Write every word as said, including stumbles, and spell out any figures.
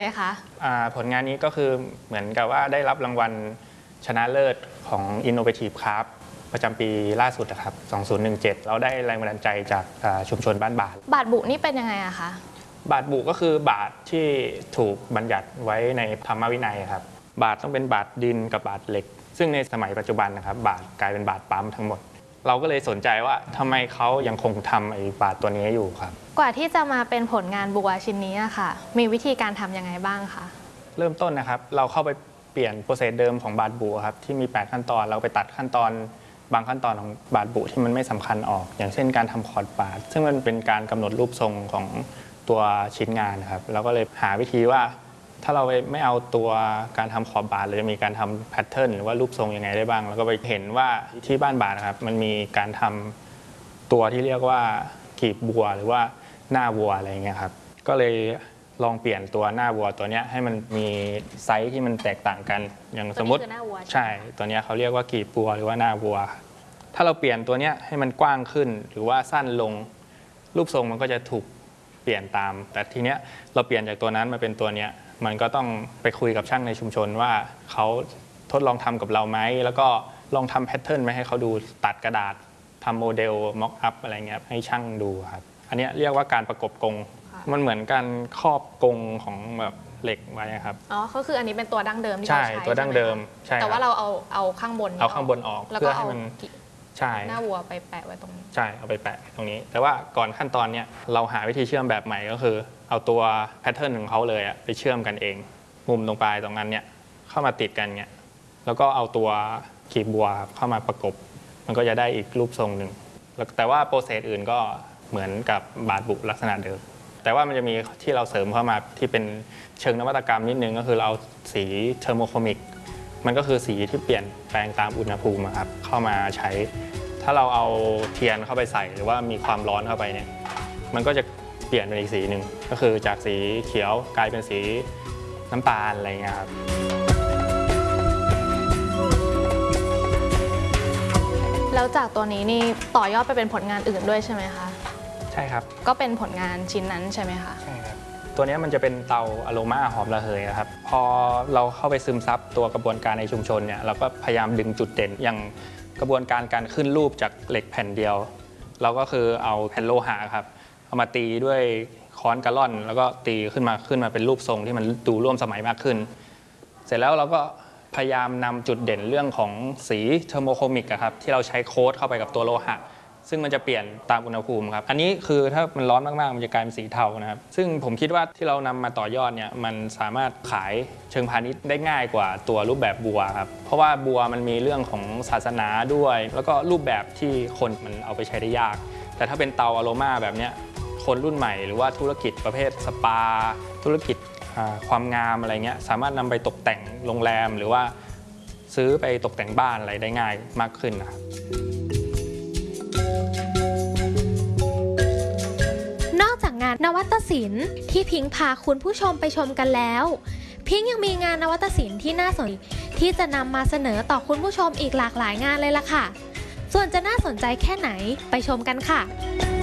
คะผลงานนี้ก็คือเหมือนกับว่าได้รับรางวัลชนะเลิศของ Innovative Craft ประจำปีล่าสุดนะครับสองพันสิบเจ็ดเราได้แรงบันดาลใจจากชุมชนบ้านบาทบาทบุนี่เป็นยังไงอะคะบาทบุก็คือบาทที่ถูกบัญญัติไว้ในธรรมวินัยครับบาทต้องเป็นบาทดินกับบาทเหล็กซึ่งในสมัยปัจจุบันนะครับบาทกลายเป็นบาทปั๊มทั้งหมดเราก็เลยสนใจว่าทำไมเขายังคงทำไอ้บาทตัวนี้อยู่ครับกว่าที่จะมาเป็นผลงานบัวชิ้นนี้ค่ะมีวิธีการทำยังไงบ้างคะเริ่มต้นนะครับเราเข้าไปเปลี่ยนโปรเซสเดิมของบาทบุครับที่มีแปดขั้นตอนเราไปตัดขั้นตอนบางขั้นตอนของบาทบุที่มันไม่สำคัญออกอย่างเช่นการทำคอร์ดบาทซึ่งมันเป็นการกำหนดรูปทรงของตัวชิ้นงานครับเราก็เลยหาวิธีว่าถ้าเราไม่เอาตัวการทำขอบบาทเราจะมีการทำแพทเทิร์นหรือว่ารูปทรงยังไงได้บ้างแล้วก็ไปเห็นว่าที่บ้านบาทนะครับมันมีการทำตัวที่เรียกว่ากีบบัวหรือว่าหน้าวัวอะไรเงี้ยครับก็เลยลองเปลี่ยนตัวหน้าวัวตัวนี้ให้มันมีไซส์ที่มันแตกต่างกันอย่างสมมติใช่ตัวนี้เขาเรียกว่ากีบบัวหรือว่าหน้าวัวถ้าเราเปลี่ยนตัวนี้ให้มันกว้างขึ้นหรือว่าสั้นลงรูปทรงมันก็จะถูกเปลี่ยนตามแต่ทีเนี้ยเราเปลี่ยนจากตัวนั้นมาเป็นตัวเนี้ยมันก็ต้องไปคุยกับช่างในชุมชนว่าเขาทดลองทำกับเราไหมแล้วก็ลองทำแพทเทิร์นไหมให้เขาดูตัดกระดาษทำโมเดลม็อกอัพอะไรเงี้ยให้ช่างดูครับอันนี้เรียกว่าการประกบกงมันเหมือนการครอบกงของแบบเหล็กไว้ครับอ๋อก็คืออันนี้เป็นตัวดั้งเดิมที่เราใช้ตัวดั้งเดิมใช่แต่ว่าเราเอาเอาข้างบนเอาข้างบนออกแล้วก็เอาใช่หน้าวัวไปแปะไว้ตรงนี้ใช่เอาไปแปะตรงนี้แต่ว่าก่อนขั้นตอนเนี้ยเราหาวิธีเชื่อมแบบใหม่ก็คือเอาตัวแพทเทิร์นของเขาเลยไปเชื่อมกันเองมุมตรงปลายตรงนั้นเนี่ยเข้ามาติดกันเนี่ยแล้วก็เอาตัวขีบบัวเข้ามาประกบมันก็จะได้อีกรูปทรงหนึ่งแต่ว่าโปรเซสอื่นก็เหมือนกับบาทบุลักษณะเดิมแต่ว่ามันจะมีที่เราเสริมเข้ามาที่เป็นเชิงนวัตกรรมนิดนึงก็คือเราเอาสีเทอร์โมโคมิกมันก็คือสีที่เปลี่ยนแปลงตามอุณหภูมิครับเข้ามาใช้ถ้าเราเอาเทียนเข้าไปใส่หรือว่ามีความร้อนเข้าไปเนี่ยมันก็จะเปลี่ยนเป็นอีกสีหนึ่งก็คือจากสีเขียวกลายเป็นสีน้ำตาลอะไรเงี้ยครับแล้วจากตัวนี้นี่ต่อยอดไปเป็นผลงานอื่นด้วยใช่ไหมคะใช่ครับก็เป็นผลงานชิ้นนั้นใช่ไหมคะใช่ครับตัวนี้มันจะเป็นเตาอโรมาหอมระเหยครับพอเราเข้าไปซึมซับตัวกระบวนการในชุมชนเนี่ยเราก็พยายามดึงจุดเด่นอย่างกระบวนการการขึ้นรูปจากเหล็กแผ่นเดียวเราก็คือเอาแผ่นโลหะครับเอามาตีด้วยค้อนกะล่อนแล้วก็ตีขึ้นมาขึ้นมาเป็นรูปทรงที่มันดูร่วมสมัยมากขึ้นเสร็จแล้วเราก็พยายามนำจุดเด่นเรื่องของสีเทอร์โมโคมิกครับที่เราใช้โค้ดเข้าไปกับตัวโลหะซึ่งมันจะเปลี่ยนตามอุณหภูมิครับอันนี้คือถ้ามันร้อนมากๆมันจะกลายเป็นสีเทานะครับซึ่งผมคิดว่าที่เรานำมาต่อยอดเนี่ยมันสามารถขายเชิงพาณิชย์ได้ง่ายกว่าตัวรูปแบบบัวครับเพราะว่าบัวมันมีเรื่องของศาสนาด้วยแล้วก็รูปแบบที่คนมันเอาไปใช้ได้ยากแต่ถ้าเป็นเตาอโรมาแบบนี้คนรุ่นใหม่หรือว่าธุรกิจประเภทสปาธุรกิจความงามอะไรเงี้ยสามารถนำไปตกแต่งโรงแรมหรือว่าซื้อไปตกแต่งบ้านอะไรได้ง่ายมากขึ้นนะครับนอกจากงานนวัตศิลป์ที่พิงพาคุณผู้ชมไปชมกันแล้วพิงยังมีงานนวัตศิลป์ที่น่าสนใจที่จะนำมาเสนอต่อคุณผู้ชมอีกหลากหลายงานเลยล่ะค่ะส่วนจะน่าสนใจแค่ไหนไปชมกันค่ะ